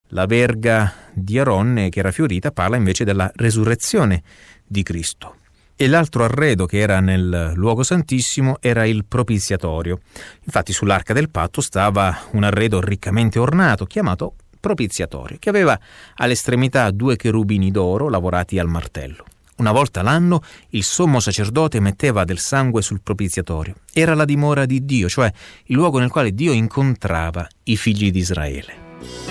La verga di Aronne che era fiorita parla invece della resurrezione di Cristo. E l'altro arredo che era nel luogo santissimo era il propiziatorio. Infatti sull'arca del patto stava un arredo riccamente ornato chiamato propiziatorio, che aveva all'estremità 2 cherubini d'oro lavorati al martello. Una volta l'anno il sommo sacerdote metteva del sangue sul propiziatorio. Era la dimora di Dio, cioè il luogo nel quale Dio incontrava i figli di Israele.